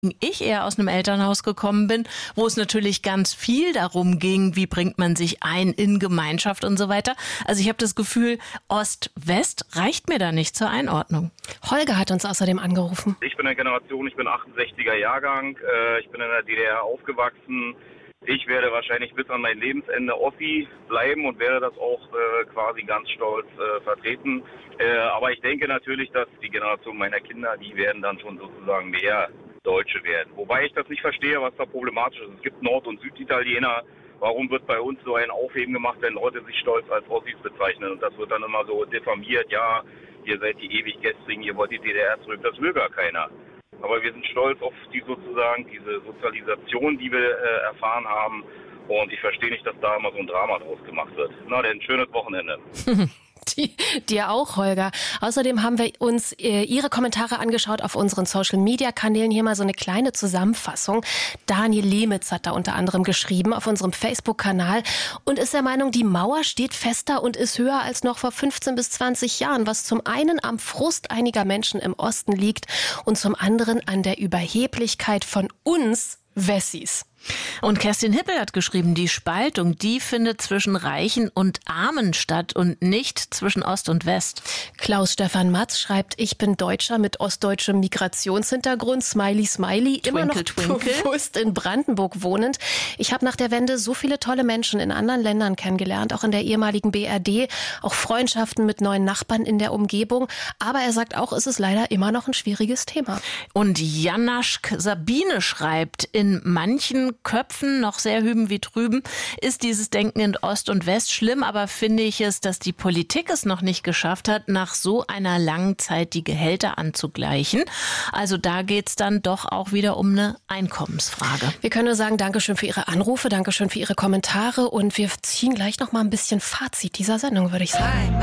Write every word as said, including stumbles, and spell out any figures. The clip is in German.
ich eher aus einem Elternhaus gekommen bin, wo es natürlich ganz viel darum ging, wie bringt man sich ein in Gemeinschaft und so weiter. Also ich habe das Gefühl, Ost-West reicht mir da nicht zur Einordnung. Holger hat uns außerdem angerufen. Ich bin eine Generation, ich bin achtundsechziger Jahrgang, äh, ich bin in der D D R aufgewachsen. Ich werde wahrscheinlich bis an mein Lebensende Ossi bleiben und werde das auch äh, quasi ganz stolz äh, vertreten. Äh, aber ich denke natürlich, dass die Generation meiner Kinder, die werden dann schon sozusagen mehr Deutsche werden. Wobei ich das nicht verstehe, was da problematisch ist. Es gibt Nord- und Süditaliener. Warum wird bei uns so ein Aufheben gemacht, wenn Leute sich stolz als Ossis bezeichnen? Und das wird dann immer so diffamiert. Ja, ihr seid die ewig Gestrigen, ihr wollt die D D R zurück. Das will gar keiner. Aber wir sind stolz auf die sozusagen diese Sozialisation, die wir äh, erfahren haben. Und ich verstehe nicht, dass da immer so ein Drama draus gemacht wird. Na denn, schönes Wochenende. Die, dir auch, Holger. Außerdem haben wir uns äh, Ihre Kommentare angeschaut auf unseren Social-Media-Kanälen. Hier mal so eine kleine Zusammenfassung. Daniel Lehmitz hat da unter anderem geschrieben auf unserem Facebook-Kanal und ist der Meinung, die Mauer steht fester und ist höher als noch vor fünfzehn bis zwanzig Jahren, was zum einen am Frust einiger Menschen im Osten liegt und zum anderen an der Überheblichkeit von uns Wessis. Und Kerstin Hippel hat geschrieben, die Spaltung, die findet zwischen Reichen und Armen statt und nicht zwischen Ost und West. Klaus-Stefan Matz schreibt, ich bin Deutscher mit ostdeutschem Migrationshintergrund, Smiley, Smiley, Twinkle, immer noch twinkle. bewusst in Brandenburg wohnend. Ich habe nach der Wende so viele tolle Menschen in anderen Ländern kennengelernt, auch in der ehemaligen B R D, auch Freundschaften mit neuen Nachbarn in der Umgebung. Aber er sagt auch, es ist leider immer noch ein schwieriges Thema. Und Janaschk Sabine schreibt, in manchen Köpfen, noch sehr hüben wie drüben, ist dieses Denken in Ost und West schlimm, aber finde ich es, dass die Politik es noch nicht geschafft hat, nach so einer langen Zeit die Gehälter anzugleichen. Also da geht's dann doch auch wieder um eine Einkommensfrage. Wir können nur sagen, Dankeschön für Ihre Anrufe, Dankeschön für Ihre Kommentare und wir ziehen gleich noch mal ein bisschen Fazit dieser Sendung, würde ich sagen.